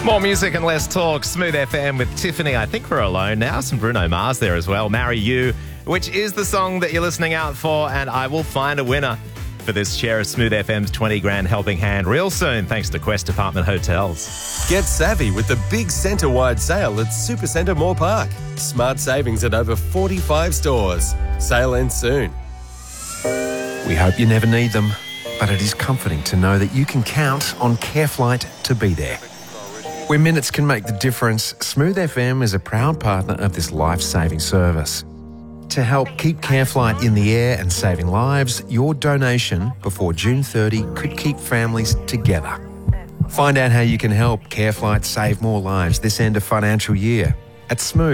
More music and less talk. Smooth FM with Tiffany. I think we're alone now. Some Bruno Mars there as well. Marry You, which is the song that you're listening out for. And I will find a winner for this share of Smooth FM's 20 grand helping hand real soon, thanks to Quest Apartment Hotels. Get savvy with the big centre-wide sale at Supercentre Moore Park. Smart savings at over 45 stores. Sale ends soon. We hope you never need them, but it is comforting to know that you can count on CareFlight to be there. Where minutes can make the difference, Smooth FM is a proud partner of this life-saving service. To help keep CareFlight in the air and saving lives, your donation before June 30 could keep families together. Find out how you can help CareFlight save more lives this end of financial year at Smooth.